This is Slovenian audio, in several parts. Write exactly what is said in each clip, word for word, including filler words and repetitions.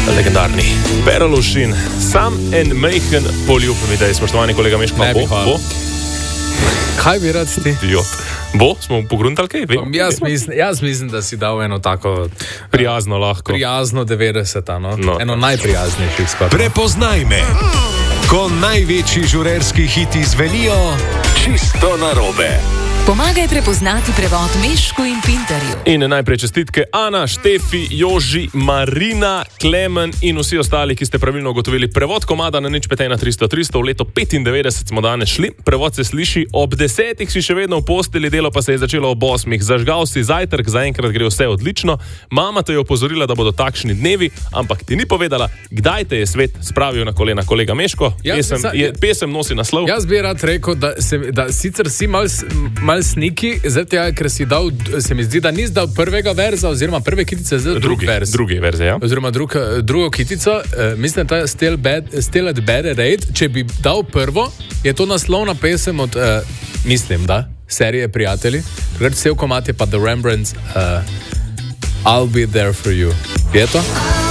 Legendarni Perolušin, sam en mejhen poljub mi daj, spoštovani kolega Meško. Ne bi hvala. Kaj bi rad ti? Idiot. Bo, smo pogruntali kaj? Vem, jaz, mislim, jaz mislim, da si dal eno tako prijazno lahko. Prijazno devetdeseta, no? No. Eno najprijaznejših skladb. Prepoznaj me, ko največji žurerski hiti zvenijo čisto narobe. Pomagaj prepoznati prevod Mešku in Pinterju. In najprej čestitke Ana, Štefi, Joži, Marina, Klemen in vsi ostali, ki ste pravilno ugotovili prevod komada na nič pet ena tristo tristo. V leto petindevetdeset smo danes šli. Prevod se sliši: ob desetih si še vedno v posteli, delo pa se je začelo ob osmih. Zažgal si zajtrk, zaenkrat gre vse odlično. Mama te je opozorila, da bodo takšni dnevi, ampak ti ni povedala, kdaj te je svet spravil na kolena. Kolega Meško, Ja, pesem, sa- je, pesem nosi naslov. Jaz bi rad rekel, da, se, da sicer si mal, mal sniki, zato ker si dal, se mi zdi, da nisi dal prvega verza oziroma prve kitice, zdaj drugi verz. drugi verze, ja. Oziroma drug, drugo kitico, eh, mislim, da je Still, bad, still at Bad Rate. Če bi dal prvo, je to naslovna pesem od, eh, mislim, da, serije Prijatelji. Takrat cel komad je pa The Rembrandts, uh, I'll Be There For You. Je to?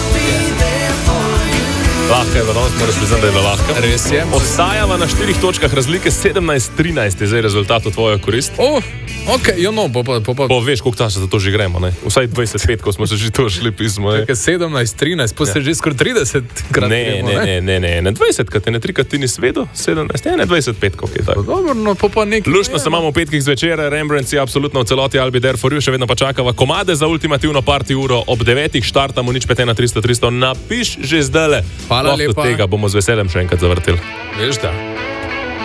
Lahko je, danes moraš priznati, da je bila lahka. Res je. Ostajava na štirih točkah razlike, sedemnajst trinajst je zdaj rezultat v tvojo korist. Oh, ok, jo no, po, po, po, po. Po veš, koliko časa za to že gremo, ne? Vsaj dvajset pet, ko smo se že to šli pismo, ne? sedemnajst trinajst, pa ste že skoraj trideset krat. Ne, gremo, ne, ne, ne, ne, ne, dvajset, kad te ne trikrat ti ni svedo, sedemnajst, ne, ne, dvajset pet, koliko je tako. Dobro, no, pa pa nekaj. Luštno se imamo v petkih zvečer, Rembrandts je absolutno v celoti, I'll Be There For You, še vedno pa čakava komade za ultimativno party uro, ob devetih štartamo nič pet ena tristo tristo, napiš že zdajle. Hvala Lahko lepa. tega bomo z veseljem še enkrat zavrteli. Veš da.